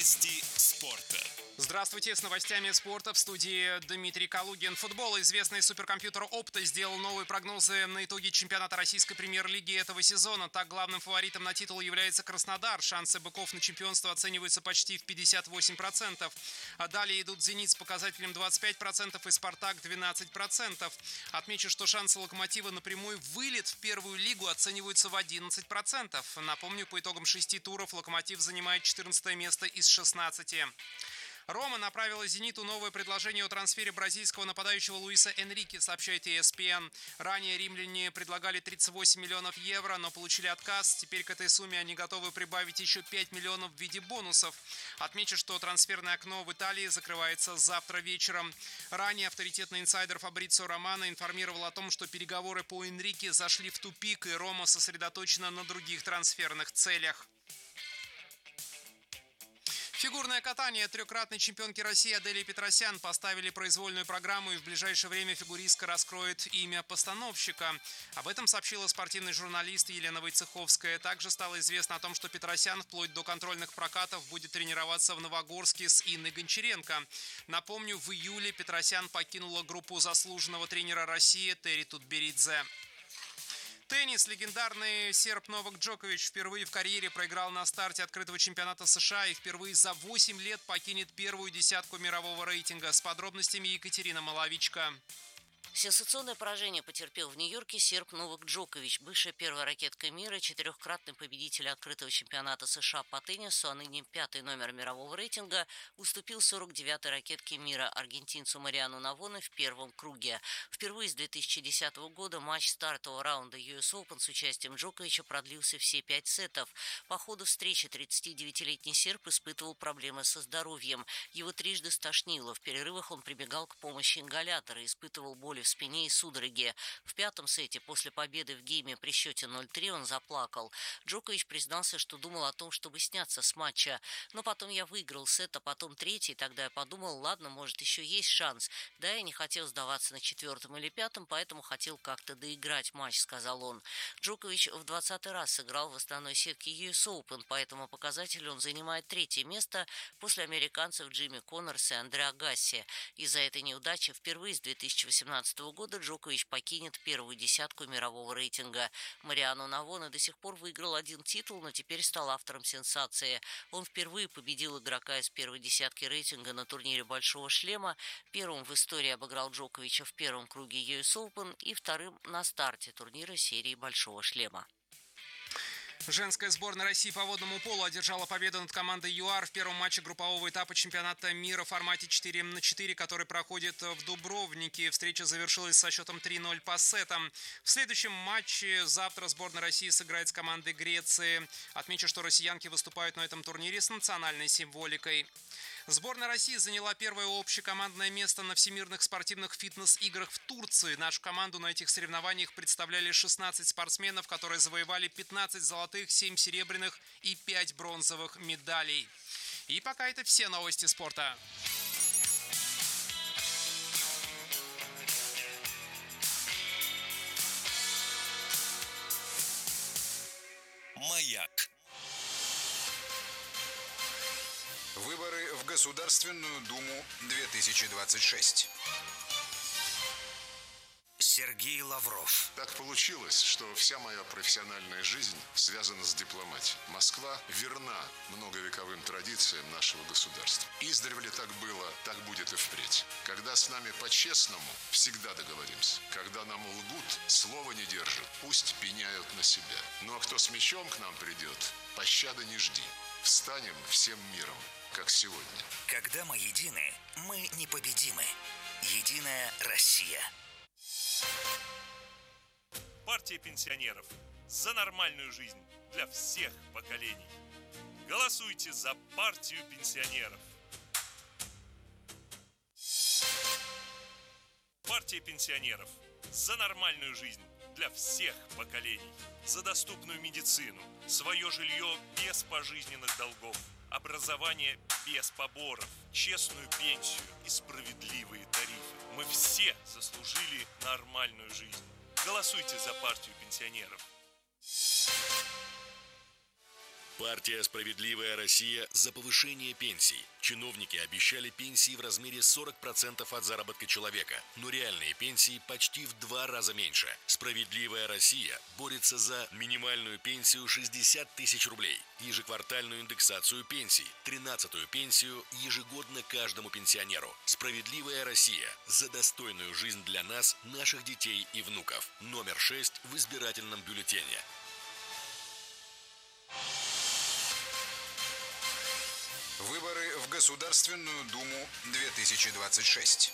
Новости спорта. Здравствуйте, с новостями спорта в студии Дмитрий Калугин. Футбол. Известный суперкомпьютер Opta сделал новые прогнозы на итоги чемпионата российской премьер-лиги этого сезона. Так, главным фаворитом на титул является Краснодар. Шансы быков на чемпионство оцениваются почти в 58%. А далее идут «Зенит» с показателем 25% и «Спартак» 12%. Отмечу, что шансы «Локомотива» на прямой вылет в первую лигу оцениваются в 11%. Напомню, по итогам 6 туров «Локомотив» занимает 14 место из 16. Рома направила «Зениту» новое предложение о трансфере бразильского нападающего Луиса Энрике, сообщает ESPN. Ранее римляне предлагали 38 миллионов евро, но получили отказ. Теперь к этой сумме они готовы прибавить еще 5 миллионов в виде бонусов. Отмечу, что трансферное окно в Италии закрывается завтра вечером. Ранее авторитетный инсайдер Фабрицио Романо информировал о том, что переговоры по Энрике зашли в тупик, и Рома сосредоточена на других трансферных целях. Фигурное катание. Трехкратной чемпионки России Адели Петросян поставили произвольную программу, и в ближайшее время фигуристка раскроет имя постановщика. Об этом сообщила спортивный журналист Елена Войцеховская. Также стало известно о том, что Петросян вплоть до контрольных прокатов будет тренироваться в Новогорске с Инной Гончаренко. Напомню, в июле Петросян покинула группу заслуженного тренера России Терри Тутберидзе. Теннис. Легендарный серб Новак Джокович впервые в карьере проиграл на старте открытого чемпионата США и впервые за 8 лет покинет первую десятку мирового рейтинга. С подробностями Екатерина Маловичка. Сенсационное поражение потерпел в Нью-Йорке серб Новак Джокович, бывшая первая ракетка мира, четырехкратный победитель открытого чемпионата США по теннису, а ныне 5-й номер мирового рейтинга, уступил 49-й ракетке мира аргентинцу Мариану Навоне в первом круге. Впервые с 2010 года матч стартового раунда US Open с участием Джоковича продлился все 5 сетов. По ходу встречи 39-летний серб испытывал проблемы со здоровьем. Его трижды стошнило. В перерывах он прибегал к помощи ингалятора, испытывал боли в спине и судороги. В пятом сете после победы в гейме при счете 0-3 он заплакал. Джокович признался, что думал о том, чтобы сняться с матча. Но потом я выиграл сет, а потом третий. Тогда я подумал, ладно, может, еще есть шанс. Да, я не хотел сдаваться на четвертом или пятом, поэтому хотел как-то доиграть матч, сказал он. Джокович в 20-й раз сыграл в основной сетке US Open, по этому показателю он занимает третье место после американцев Джимми Коннорса и Андре Агасси. Из-за этой неудачи впервые с 2018 года Джокович покинет первую десятку мирового рейтинга. Мариану Навоне до сих пор выиграл один титул, но теперь стал автором сенсации. Он впервые победил игрока из первой десятки рейтинга на турнире «Большого шлема», первым в истории обыграл Джоковича в первом круге US Open и вторым на старте турнира серии «Большого шлема». Женская сборная России по водному полу одержала победу над командой ЮАР в первом матче группового этапа чемпионата мира в формате 4-на-4, который проходит в Дубровнике. Встреча завершилась со счетом 3-0 по сетам. В следующем матче завтра сборная России сыграет с командой Греции. Отмечу, что россиянки выступают на этом турнире с национальной символикой. Сборная России заняла первое общекомандное место на всемирных спортивных фитнес-играх в Турции. Нашу команду на этих соревнованиях представляли 16 спортсменов, которые завоевали 15 золотых, 7 серебряных и 5 бронзовых медалей. И пока это все новости спорта. Маяк. Выборы в Государственную Думу 2026. Сергей Лавров. Так получилось, что вся моя профессиональная жизнь связана с дипломатией. Москва верна многовековым традициям нашего государства. Издревле так было, так будет и впредь. Когда с нами по-честному, всегда договоримся. Когда нам лгут, слова не держат, пусть пеняют на себя. Ну а кто с мечом к нам придет, пощады не жди. Встанем всем миром, как сегодня. Когда мы едины, мы непобедимы. Единая Россия. Партия пенсионеров. За нормальную жизнь для всех поколений. Голосуйте за партию пенсионеров. Партия пенсионеров. За нормальную жизнь для всех поколений. За доступную медицину, свое жилье без пожизненных долгов, образование без поборов, честную пенсию и справедливые тарифы. Мы все заслужили нормальную жизнь. Голосуйте за партию пенсионеров. Партия «Справедливая Россия» за повышение пенсий. Чиновники обещали пенсии в размере 40% от заработка человека, но реальные пенсии почти в 2 раза меньше. «Справедливая Россия» борется за минимальную пенсию 60 тысяч рублей, ежеквартальную индексацию пенсий, 13-ю пенсию ежегодно каждому пенсионеру. «Справедливая Россия» за достойную жизнь для нас, наших детей и внуков. Номер 6 в избирательном бюллетене. Выборы в Государственную Думу 2026.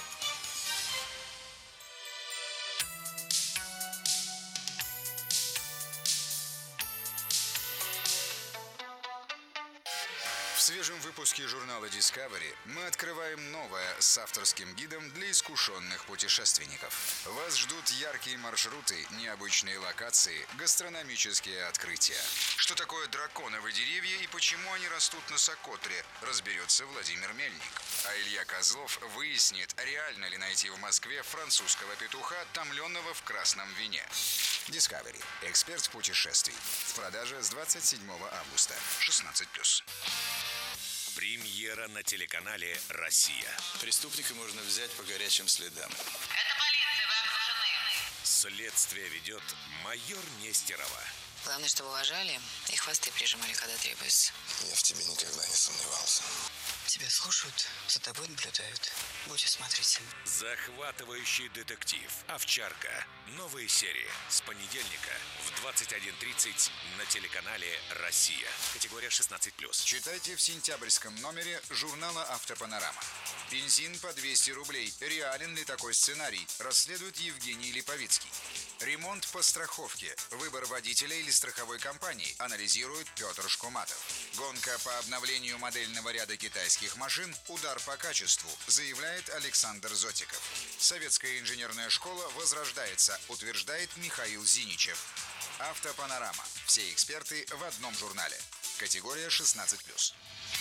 В свежем выпуске журнала Discovery мы открываем новое с авторским гидом для искушенных путешественников. Вас ждут яркие маршруты, необычные локации, гастрономические открытия. Что такое драконовые деревья и почему они растут на Сокотре, разберется Владимир Мельник. А Илья Козлов выяснит, реально ли найти в Москве французского петуха, томленного в красном вине. Discovery. Эксперт путешествий. В продаже с 27 августа. 16+. Премьера на телеканале «Россия». Преступника можно взять по горячим следам. Это полиция, вы окружены. Следствие ведет майор Нестерова. Главное, чтобы уважали и хвосты прижимали, когда требуется. Я в тебе никогда не сомневался. Тебя слушают, за тобой наблюдают. Будь осмотрителен. Захватывающий детектив «Овчарка». Новые серии с понедельника в 21:30 на телеканале «Россия». Категория 16+. Читайте в сентябрьском номере журнала «Автопанорама». Бензин по 200 рублей. Реален ли такой сценарий? Расследует Евгений Липовицкий. Ремонт по страховке. Выбор водителя или страховой компании. Анализирует Петр Шкуматов. Гонка по обновлению модельного ряда китайских машин. Удар по качеству, заявляет Александр Зотиков. Советская инженерная школа возрождается, утверждает Михаил Зиничев. Автопанорама. Все эксперты в одном журнале. Категория 16+.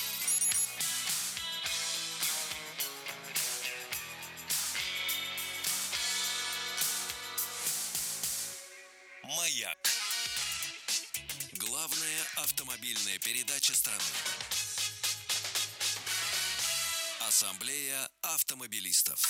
«Маяк». Главная автомобильная передача страны. Ассамблея автомобилистов.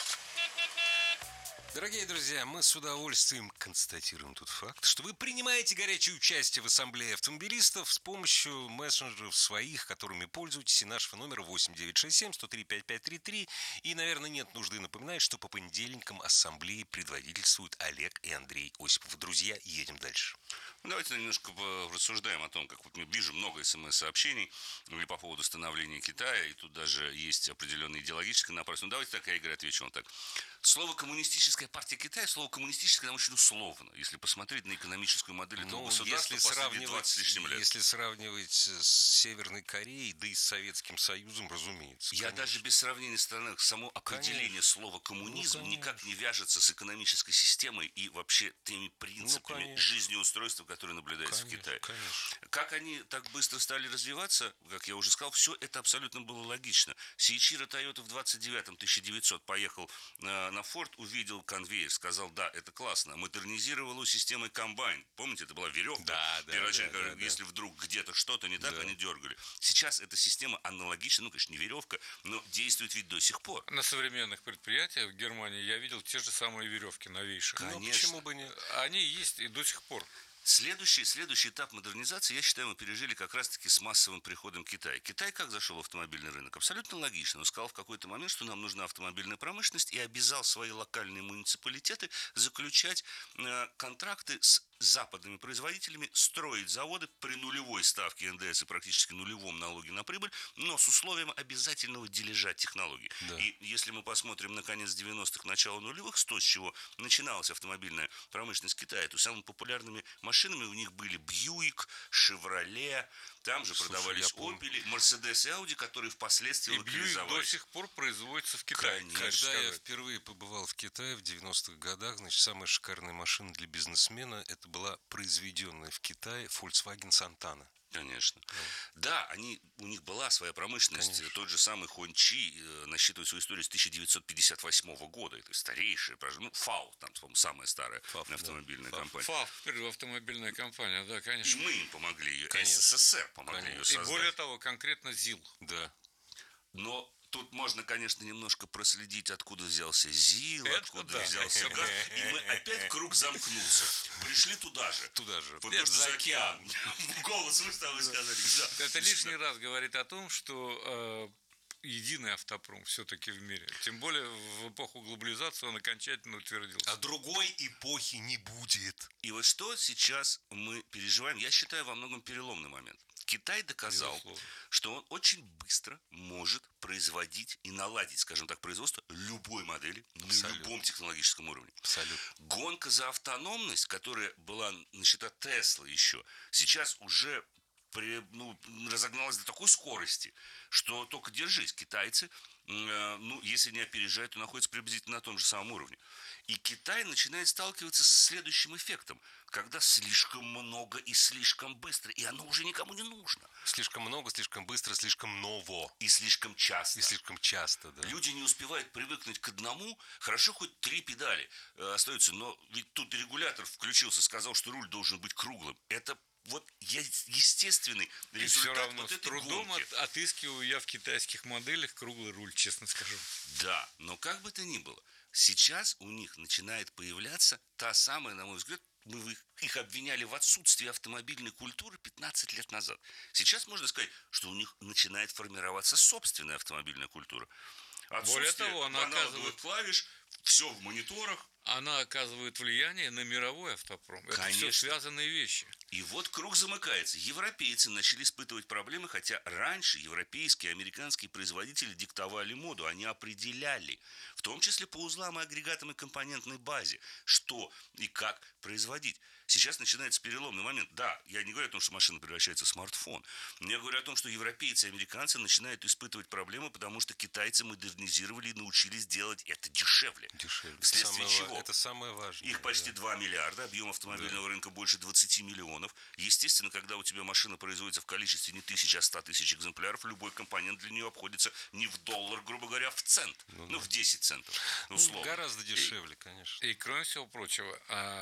Дорогие друзья, мы с удовольствием констатируем тот факт, что вы принимаете горячее участие в Ассамблее автомобилистов с помощью мессенджеров своих, которыми пользуетесь, и нашего номера 8967-103-5533. И, наверное, нет нужды напоминать, что по понедельникам Ассамблеи предводительствуют Олег и Андрей Осипов. Друзья, едем дальше. Давайте немножко рассуждаем о том, как вот мы вижу много СМС-сообщений по поводу становления Китая, и тут даже есть определенная идеологическая направленность. Ну, давайте так, я, Игорь, отвечу вам так. Слово «коммунистическая партия Китая», слово «коммунистическое» нам очень условно, если посмотреть на экономическую модель этого государства последние 20 с лишним лет. Если сравнивать с Северной Кореей, да и с Советским Союзом, разумеется. Я даже без сравнения стран, само определение слова «коммунизм» никак не вяжется с экономической системой и вообще теми принципами жизнеустройства, которые наблюдаются в Китае. Конечно. Как они так быстро стали развиваться, как я уже сказал, все это абсолютно было логично. Сиичиро Тойота в 1929 поехал на Форд, увидел конвейер, сказал, да, это классно. Модернизировал его системой комбайн. Помните, это была веревка. Если вдруг где-то что-то не так, они дергали. Сейчас эта система аналогична, ну, конечно, не веревка, но действует ведь до сих пор. На современных предприятиях в Германии я видел те же самые веревки новейшие. Конечно. Почему бы нет? Они есть и до сих пор. Следующий этап модернизации, я считаю, мы пережили как раз-таки с массовым приходом Китая. Китай как зашел в автомобильный рынок? Абсолютно логично. Он сказал в какой-то момент, что нам нужна автомобильная промышленность, и обязал свои локальные муниципалитеты заключать контракты с западными производителями, строить заводы при нулевой ставке НДС и практически нулевом налоге на прибыль, но с условием обязательного дележа технологий. Да. И если мы посмотрим на конец 90-х, начало нулевых, с чего начиналась автомобильная промышленность Китая, то самыми популярными машинами у них были Бьюик, Шевроле, там же продавались Опели, Мерседес и Ауди, которые впоследствии локализовались. И Бьюик до сих пор производится в Китае. Конечно. Когда я впервые побывал в Китае в 90-х годах, значит, самая шикарная машина для бизнесмена — это была произведенная в Китае Volkswagen Santana. Конечно. Да, у них была своя промышленность. Конечно. Тот же самый Хончи насчитывает свою историю с 1958 года. Это старейшая, ФАУ, там, по-моему, самая старая автомобильная компания. ФАУ, автомобильная компания, да, конечно. И мы им помогли ее, СССР помогли ее создать. И более того, конкретно ЗИЛ. Да. Но тут можно, конечно, немножко проследить, откуда взялся ЗИЛ, откуда взялся ГАЗ. И мы опять круг замкнулся. Пришли туда же. Потому что за океан. Голос вы стали сказали. Это лишний раз говорит о том, что единый автопром все-таки в мире. Тем более в эпоху глобализации он окончательно утвердился. А другой эпохи не будет. И вот что сейчас мы переживаем, я считаю, во многом переломный момент. Китай доказал, что он очень быстро может производить и наладить, скажем так, производство любой модели на любом технологическом уровне. Абсолютно. Гонка за автономность, которая была на счета Тесла еще, сейчас уже разогналась до такой скорости, что только держись, китайцы, если не опережают, то находятся приблизительно на том же самом уровне. И Китай начинает сталкиваться с следующим эффектом, когда слишком много и слишком быстро, и оно уже никому не нужно. Слишком много, слишком быстро, слишком ново. И слишком часто. Да. Люди не успевают привыкнуть к одному, хорошо хоть 3 педали остаются, но ведь тут регулятор включился, сказал, что руль должен быть круглым. Это естественный результат. И все равно с трудом отыскиваю я в китайских моделях круглый руль, честно скажу. Да, но как бы то ни было, сейчас у них начинает появляться та самая, на мой взгляд, мы их обвиняли в отсутствии автомобильной культуры 15 лет назад. Сейчас можно сказать, что у них начинает формироваться собственная автомобильная культура. Более того, она оказывает клавиш, все в мониторах. Она оказывает влияние на мировой автопром. Это все связанные вещи. И вот круг замыкается. Европейцы начали испытывать проблемы, хотя раньше европейские и американские производители диктовали моду. Они определяли, в том числе по узлам и агрегатам и компонентной базе, что и как производить. Сейчас начинается переломный момент. Да, я не говорю о том, что машина превращается в смартфон. Но я говорю о том, что европейцы и американцы начинают испытывать проблемы, потому что китайцы модернизировали и научились делать это дешевле. Вследствие чего? Это самое важное. Их почти 2 миллиарда, объем автомобильного рынка больше 20 миллионов. Естественно, когда у тебя машина производится в количестве не 1000, а 100 тысяч экземпляров, любой компонент для нее обходится не в доллар, грубо говоря, а в цент. В 10 центов, условно. Гораздо дешевле, конечно. И кроме всего прочего,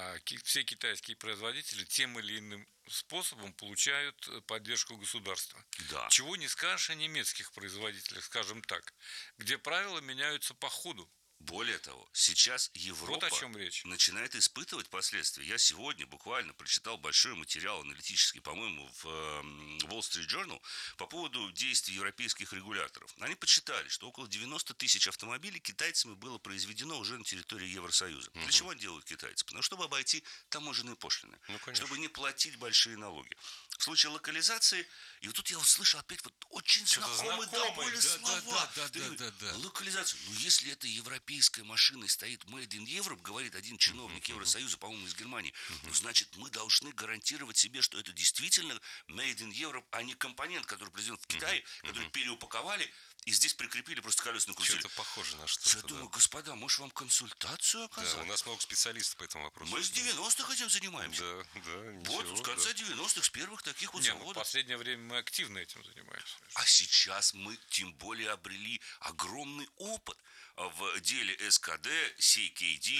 все китайские производители тем или иным способом получают поддержку государства. Да. Чего не скажешь о немецких производителях, скажем так, где правила меняются по ходу. Более того, сейчас Европа начинает испытывать последствия. Я сегодня буквально прочитал большой материал аналитический, по-моему, в Wall Street Journal по поводу действий европейских регуляторов. Они подсчитали, что около 90 тысяч автомобилей китайцами было произведено уже на территории Евросоюза. Для чего они делают китайцы? Потому что чтобы обойти таможенные пошлины, чтобы не платить большие налоги. В случае локализации, и вот тут я услышал опять очень знакомые слова. Да. Локализация. Если это европейская машина и стоит Made in Europe, говорит один чиновник Евросоюза, по-моему, из Германии, значит, мы должны гарантировать себе, что это действительно Made in Europe, а не компонент, который произведен в Китае, который переупаковали и здесь прикрепили просто колесную крутили. Что-то похоже на что-то. Я думаю, господа, может, вам консультацию оказать? Да, у нас много специалистов по этому вопросу. Мы с 90-х этим занимаемся. Да, вот, с конца 90-х, с первых таких вот заводов. В последнее время мы активно этим занимаемся. А сейчас мы тем более обрели огромный опыт в деле СКД, CKD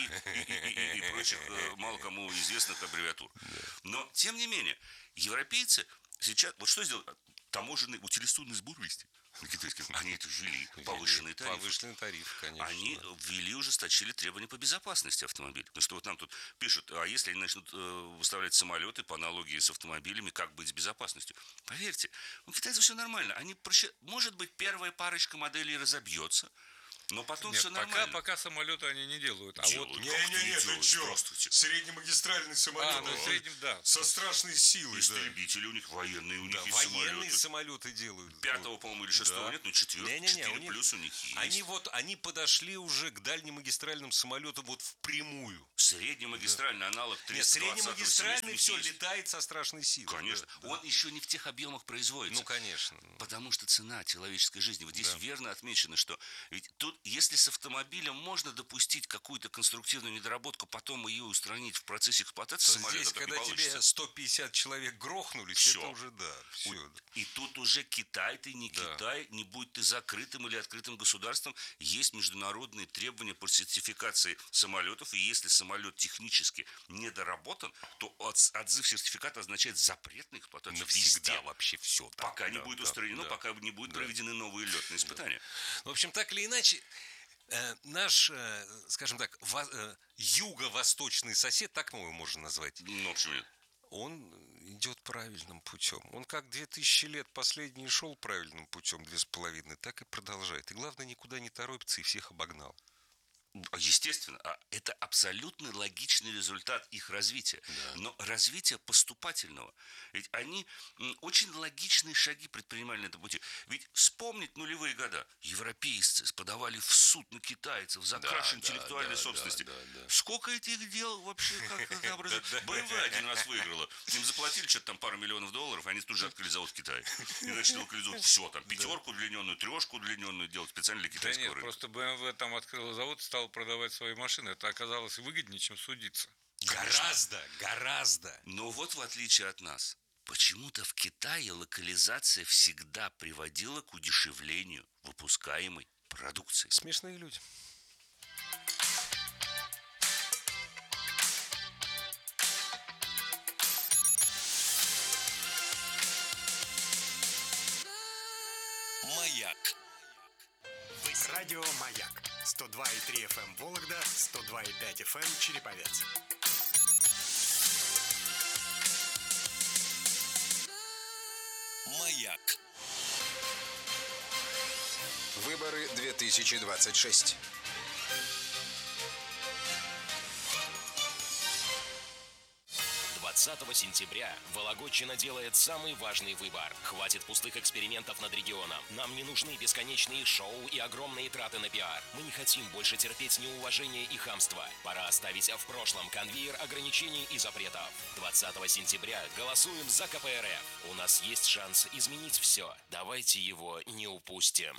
и прочих мало кому известных аббревиатур. Но, тем не менее, европейцы сейчас... Вот что сделали? Таможенный утилизационный сбор вести. Они это ввели, повышенный тариф. Повышенный тариф, конечно. Они ввели, ужесточили требования по безопасности автомобиля. Потому что вот нам тут пишут, а если они начнут выставлять самолеты по аналогии с автомобилями, как быть с безопасностью? Поверьте, у китайцев все нормально. Может быть, первая парочка моделей разобьется, но потом все нормально. Пока самолеты они не делают. Нет, ну что? Среднемагистральный самолет. Со страшной силой. Истребители у них военные, у них есть военные самолеты делают. 5-го, по-моему, или 6-го нет, но 4 плюс у них есть. Они подошли уже к дальнемагистральным самолетам вот впрямую. Среднемагистральный аналог 320. Нет, среднемагистральный все летает со страшной силой. Конечно. Он еще не в тех объемах производится. Ну, конечно. Потому что цена человеческой жизни. Вот здесь верно отмечено, что ведь тут если с автомобилем можно допустить какую-то конструктивную недоработку, потом ее устранить в процессе эксплуатации самолета, здесь, когда тебе 150 человек грохнулись, все. Это уже, да, все. И тут уже Китай, ты не Китай, не будь ты закрытым или открытым государством, есть международные требования по сертификации самолетов, и если самолет технически недоработан, то отзыв сертификата означает запрет на эксплуатацию навсегда везде. Вообще все. Пока не будет устранено, пока не будут проведены новые летные испытания. В общем, так или иначе, наш, скажем так, юго-восточный сосед, так мы его можем назвать. Ну, почему нет? Он идет правильным путем. Он как 2000 лет последний шел правильным путем, 2,5, так и продолжает. И главное, никуда не торопится и всех обогнал. Естественно, это абсолютно логичный результат их развития. Да. Но развития поступательного. Ведь они очень логичные шаги предпринимали на этом пути. Ведь вспомнить нулевые года. Европейцы подавали в суд на китайцев за кражу интеллектуальной собственности. Сколько этих дел вообще? БМВ один раз выиграла. Им заплатили что-то там пару миллионов долларов, они тут же открыли завод в Китае. И начали локализовать все. Там 5 удлиненную, 3 удлиненную делать специально для китайского рынка. Просто БМВ там открыла завод, стал продавать свои машины. Это оказалось выгоднее, чем судиться. Гораздо. Но вот в отличие от нас, почему-то в Китае локализация всегда приводила к удешевлению выпускаемой продукции. Смешные люди. Маяк. Радио «Маяк». 102,3 FM Вологда, 102,5 FM Череповец. Маяк. Выборы 2026. – 20 сентября Вологодчина делает самый важный выбор. Хватит пустых экспериментов над регионом. Нам не нужны бесконечные шоу и огромные траты на пиар. Мы не хотим больше терпеть неуважение и хамство. Пора оставить в прошлом конвейер ограничений и запретов. 20 сентября голосуем за КПРФ. У нас есть шанс изменить все. Давайте его не упустим.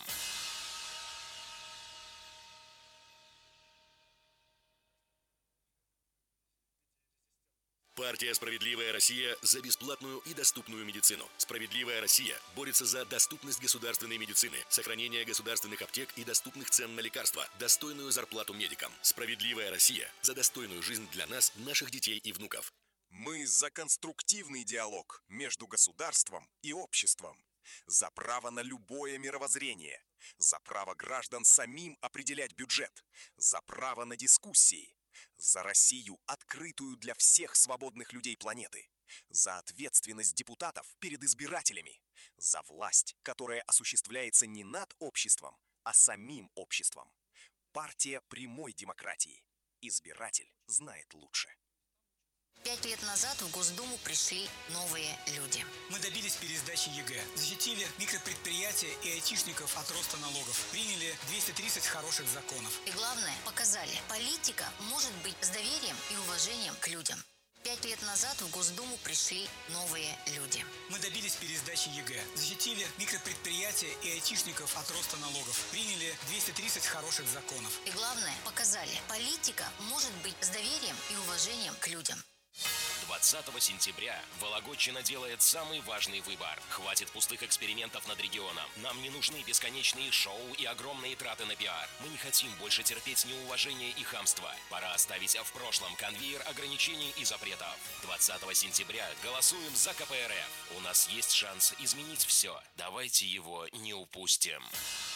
Партия «Справедливая Россия» за бесплатную и доступную медицину. «Справедливая Россия» борется за доступность государственной медицины, сохранение государственных аптек и доступных цен на лекарства, достойную зарплату медикам. «Справедливая Россия» за достойную жизнь для нас, наших детей и внуков. Мы за конструктивный диалог между государством и обществом. За право на любое мировоззрение. За право граждан самим определять бюджет. За право на дискуссии. За Россию, открытую для всех свободных людей планеты. За ответственность депутатов перед избирателями. За власть, которая осуществляется не над обществом, а самим обществом. Партия прямой демократии. Избиратель знает лучше. 5 лет назад в Госдуму пришли новые люди. Мы добились пересдачи ЕГЭ, защитили микропредприятия и айтишников от роста налогов, приняли 230 хороших законов. И главное, показали, политика может быть с доверием и уважением к людям. 5 лет назад в Госдуму пришли новые люди. Мы добились пересдачи ЕГЭ, защитили микропредприятия и айтишников от роста налогов, приняли 230 хороших законов. И главное, показали, политика может быть с доверием и уважением к людям. 20 сентября Вологодчина делает самый важный выбор. Хватит пустых экспериментов над регионом. Нам не нужны бесконечные шоу и огромные траты на пиар. Мы не хотим больше терпеть неуважение и хамство. Пора оставить в прошлом конвейер ограничений и запретов. 20 сентября голосуем за КПРФ. У нас есть шанс изменить все. Давайте его не упустим.